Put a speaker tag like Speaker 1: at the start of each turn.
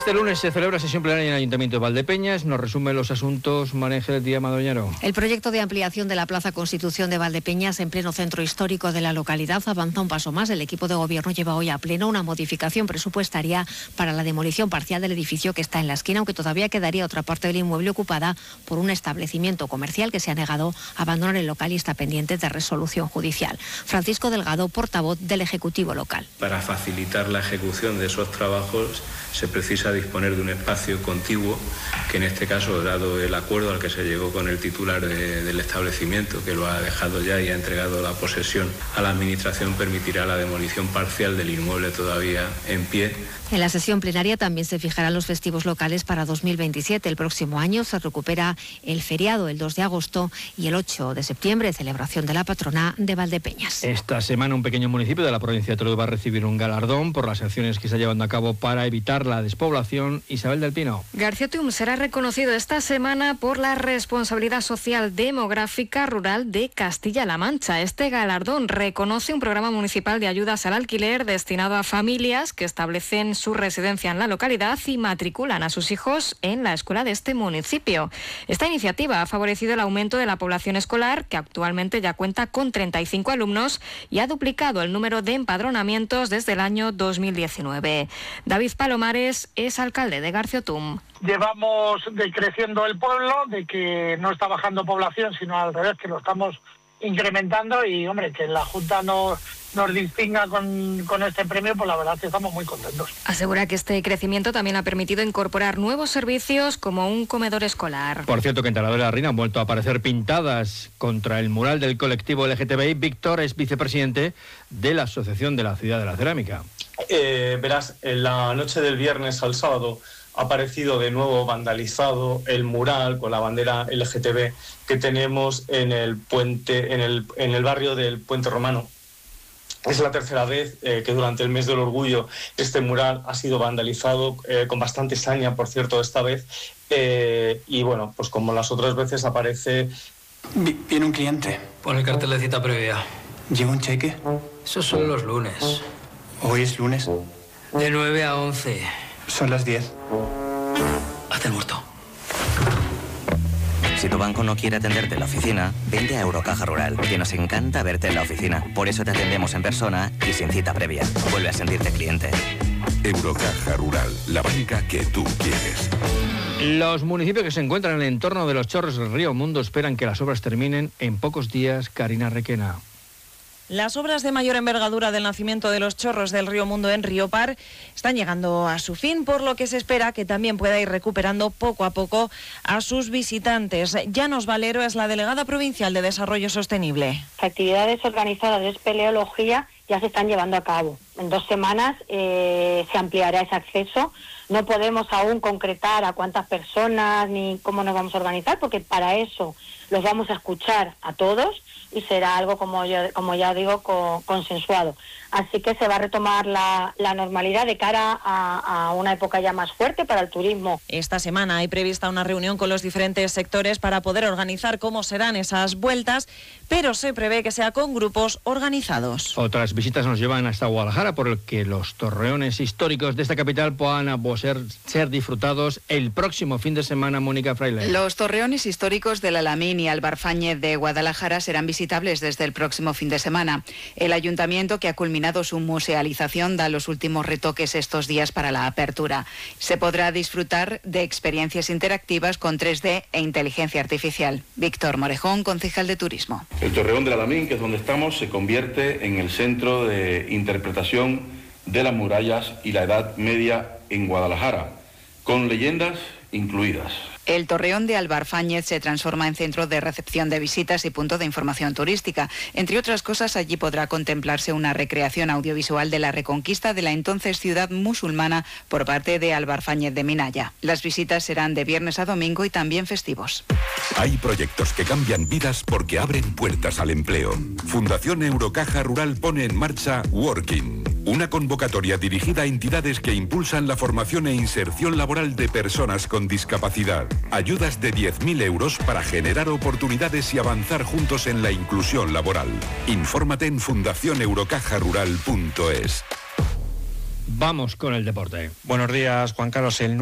Speaker 1: Este lunes se celebra sesión plenaria en el Ayuntamiento de Valdepeñas. Nos resume los asuntos María del Día Madoñaro.
Speaker 2: El proyecto de ampliación de la Plaza Constitución de Valdepeñas en pleno centro histórico de la localidad avanza un paso más. El equipo de gobierno lleva hoy a pleno una modificación presupuestaria para la demolición parcial del edificio que está en la esquina, aunque todavía quedaría otra parte del inmueble ocupada por un establecimiento comercial que se ha negado a abandonar el local y está pendiente de resolución judicial. Francisco Delgado, portavoz del Ejecutivo local.
Speaker 3: Para facilitar la ejecución de esos trabajos se precisa disponer de un espacio contiguo que, en este caso, dado el acuerdo al que se llegó con el titular del establecimiento, que lo ha dejado ya y ha entregado la posesión a la Administración, permitirá la demolición parcial del inmueble todavía en pie.
Speaker 2: En la sesión plenaria también se fijarán los festivos locales para 2027. El próximo año se recupera el feriado, el 2 de agosto y el 8 de septiembre, celebración de la patrona de Valdepeñas.
Speaker 1: Esta semana un pequeño municipio de la provincia de Toledo va a recibir un galardón por las acciones que está llevando a cabo para evitar la despoblación. Isabel del Pino.
Speaker 4: Garciotum será reconocido esta semana por la responsabilidad social demográfica rural de Castilla-La Mancha. Este galardón reconoce un programa municipal de ayudas al alquiler destinado a familias que establecen su residencia en la localidad y matriculan a sus hijos en la escuela de este municipio. Esta iniciativa ha favorecido el aumento de la población escolar, que actualmente ya cuenta con 35 alumnos y ha duplicado el número de empadronamientos desde el año 2019. David Palomares es alcalde de Garciotum.
Speaker 5: Llevamos decreciendo el pueblo, de que no está bajando población, sino al revés, que lo estamos incrementando y, hombre, que la Junta nos distinga con este premio, pues la verdad es que estamos muy contentos.
Speaker 4: Asegura que este crecimiento también ha permitido incorporar nuevos servicios como un comedor escolar.
Speaker 1: Por cierto, que en Talavera de la Reina han vuelto a aparecer pintadas contra el mural del colectivo LGTBI. Víctor es vicepresidente de la Asociación de la Ciudad de la Cerámica.
Speaker 6: Verás, en la noche del viernes al sábado ha aparecido de nuevo vandalizado el mural con la bandera LGTB que tenemos en el puente, en el barrio del Puente Romano. Es la tercera vez que durante el mes del orgullo este mural ha sido vandalizado, con bastante saña, por cierto, esta vez. Y bueno, pues como las otras veces aparece...
Speaker 7: Viene un cliente.
Speaker 8: Pon el cartel de cita previa.
Speaker 7: ¿Lleva un cheque?
Speaker 8: Esos son los lunes.
Speaker 7: ¿Hoy es lunes?
Speaker 8: De 9 a 11.
Speaker 7: Son las 10.
Speaker 8: Hazte el muerto.
Speaker 9: Si tu banco no quiere atenderte en la oficina, vente a Eurocaja Rural, que nos encanta verte en la oficina. Por eso te atendemos en persona y sin cita previa. Vuelve a sentirte cliente.
Speaker 10: Eurocaja Rural, la banca que tú quieres.
Speaker 1: Los municipios que se encuentran en el entorno de los chorros del río Mundo esperan que las obras terminen en pocos días. Karina Requena.
Speaker 11: Las obras de mayor envergadura del nacimiento de los chorros del río Mundo en Riopar están llegando a su fin, por lo que se espera que también pueda ir recuperando poco a poco a sus visitantes. Llanos Valero es la delegada provincial de Desarrollo Sostenible.
Speaker 12: Actividades organizadas de espeleología ya se están llevando a cabo. En 2 semanas se ampliará ese acceso. No podemos aún concretar a cuántas personas ni cómo nos vamos a organizar, porque para eso los vamos a escuchar a todos y será algo, como ya digo, consensuado. Así que se va a retomar la normalidad de cara a una época ya más fuerte para el turismo.
Speaker 11: Esta semana hay prevista una reunión con los diferentes sectores para poder organizar cómo serán esas vueltas, pero se prevé que sea con grupos organizados.
Speaker 1: Otras visitas nos llevan hasta Guadalajara, por lo que los torreones históricos de esta capital puedan ser disfrutados el próximo fin de semana. Mónica Fraile.
Speaker 13: Los torreones históricos del Alamín y Albarfáñez de Guadalajara serán visitables desde el próximo fin de semana. El ayuntamiento, que ha culminado su musealización, da los últimos retoques estos días para la apertura. Se podrá disfrutar de experiencias interactivas con 3D e inteligencia artificial. Víctor Morejón, concejal de Turismo.
Speaker 14: El Torreón del Alamín, que es donde estamos, se convierte en el centro de interpretación de las murallas y la Edad Media en Guadalajara, con leyendas incluidas.
Speaker 13: El Torreón de Albarfáñez se transforma en centro de recepción de visitas y punto de información turística. Entre otras cosas, allí podrá contemplarse una recreación audiovisual de la reconquista de la entonces ciudad musulmana por parte de Albarfáñez de Minaya. Las visitas serán de viernes a domingo y también festivos.
Speaker 10: Hay proyectos que cambian vidas porque abren puertas al empleo. Fundación Eurocaja Rural pone en marcha Working, una convocatoria dirigida a entidades que impulsan la formación e inserción laboral de personas con discapacidad. Ayudas de 10.000 euros para generar oportunidades y avanzar juntos en la inclusión laboral. Infórmate en fundacioneurocajarural.es.
Speaker 1: Vamos con el deporte.
Speaker 15: Buenos días, Juan Carlos. El